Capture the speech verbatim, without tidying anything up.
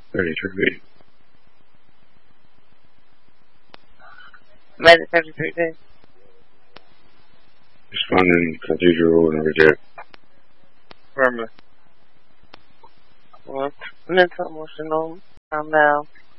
thirty-three. Made it thirty-three days. Responding procedural and reject. Remember. Well, mental, emotional, calm down.